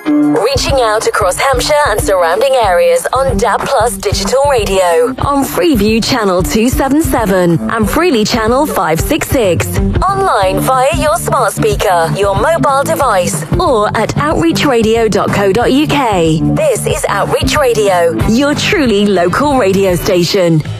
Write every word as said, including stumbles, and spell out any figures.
Reaching out across Hampshire and surrounding areas on D A B Plus Digital Radio, on Freeview Channel two seventy-seven and Freely Channel five sixty-six. Online via your smart speaker, your mobile device, or at outreach radio dot co dot uk. This is Outreach Radio, your truly local radio station.